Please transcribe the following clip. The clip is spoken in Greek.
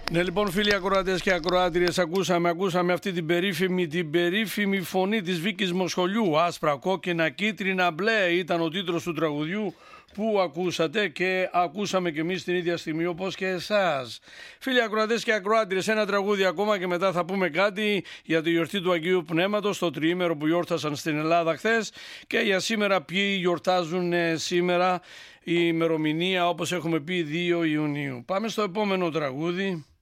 Ναι, λοιπόν, φίλοι ακροατές και ακροάτριες, ακούσαμε αυτή την περίφημη φωνή της Βίκης Μοσχολιού. Άσπρα, κόκκινα, κίτρινα, μπλε ήταν ο τίτλος του τραγουδιού που ακούσατε και ακούσαμε και εμείς την ίδια στιγμή όπως και εσάς. Φίλοι ακροατές και ακροάτριες, ένα τραγούδι ακόμα και μετά θα πούμε κάτι για τη γιορτή του Αγίου Πνεύματος, το τριήμερο που γιόρτασαν στην Ελλάδα χθες, και για σήμερα ποιοι γιορτάζουν σήμερα, η ημερομηνία όπως έχουμε πει 2 Ιουνίου. Πάμε στο επόμενο τραγούδι.